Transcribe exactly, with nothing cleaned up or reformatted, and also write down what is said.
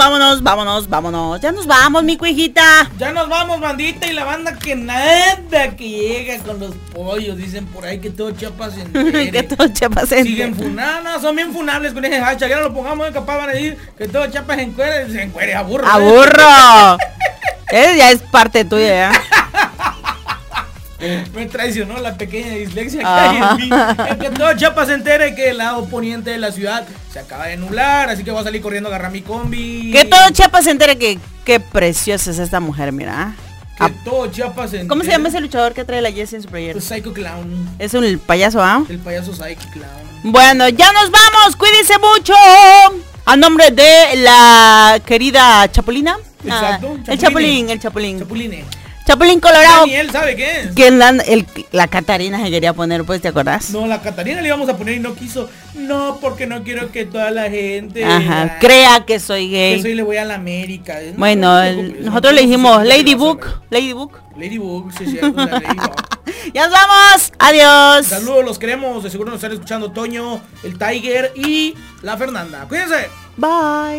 vámonos, vámonos, vámonos. Ya nos vamos, mi cuijita. Ya nos vamos, bandita, y la banda que nada que llega con los pollos. Dicen por ahí que todo Chiapas se entere. Que todo Chiapas se entere. Siguen funando, son bien funables con ese hashtag. Ya no lo pongamos, eh, capaz van a decir que todo Chiapas se encuere. Se encuere, aburro. ¡Aburro! Él ya es parte tuya, ya. Me traicionó la pequeña dislexia que hay en mí. Es que todo Chiapas se entere que el lado poniente de la ciudad se acaba de nublar, así que voy a salir corriendo a agarrar mi combi. Que todo Chiapas se entere que qué preciosa es esta mujer, mira. Que todo Chiapas se entere. ¿Cómo se llama ese luchador que trae la Jessie en su playera? El Psycho Clown. Es un payaso, ¿ah? El payaso Psycho Clown. Bueno, ya nos vamos, cuídense mucho. A nombre de la querida Chapulina. Exacto. Ah, el Chapulín, el Chapulín. Chapuline. Chapulín Colorado. Daniel, ¿sabe qué es? Que la, el, la Catarina se quería poner, pues, ¿te acordás? No, la Catarina le íbamos a poner y no quiso. No, porque no quiero que toda la gente Ajá, la, crea que soy gay. que soy le voy a la América. No, bueno, no, el, no, nosotros no, le no, dijimos no, no, Ladybug. no, Ladybug. Ladybug, sí, cierto, la Ladybug. Ya nos vamos. Adiós. Saludos, los queremos. De seguro nos están escuchando Toño, el Tiger y la Fernanda. Cuídense. Bye.